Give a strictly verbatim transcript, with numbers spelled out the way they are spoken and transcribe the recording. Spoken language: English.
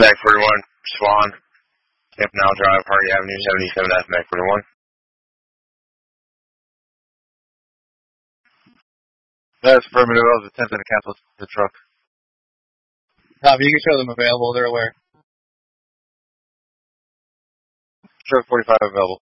Mac forty-one, Swan, Campanile Drive, Hardy Avenue, seventy-seven F, Mac forty-one. That's affirmative. I was attempting to cancel the truck. Copy, you can show them available. They're aware. Truck forty-five available.